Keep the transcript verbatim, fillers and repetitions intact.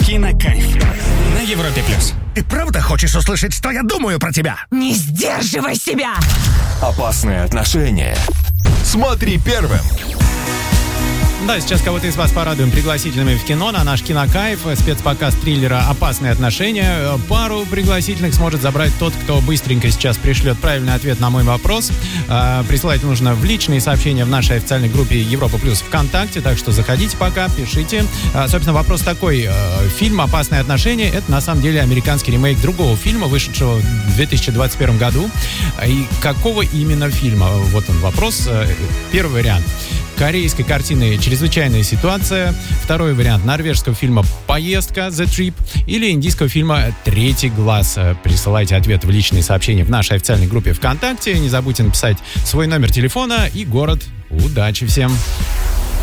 Кинокайф на Европе плюс. Ты правда хочешь услышать, что я думаю про тебя? Не сдерживай себя! Опасные отношения. Смотри первым. Да, сейчас кого-то из вас порадуем пригласительными в кино на наш Кинокайф, спецпоказ триллера «Опасные отношения». Пару пригласительных сможет забрать тот, кто быстренько сейчас пришлет правильный ответ на мой вопрос. Присылать нужно в личные сообщения в нашей официальной группе Европа Плюс ВКонтакте, так что заходите пока, пишите. Собственно, вопрос такой. Фильм «Опасные отношения» — это на самом деле американский ремейк другого фильма, вышедшего в две тысячи двадцать первом году. И какого именно фильма? Вот он вопрос. Первый вариант — корейской картины «Чрезвычайная ситуация». Второй вариант — норвежского фильма «Поездка» «The Trip» или индийского фильма «Третий глаз». Присылайте ответ в личные сообщения в нашей официальной группе ВКонтакте. Не забудьте написать свой номер телефона и город. Удачи всем!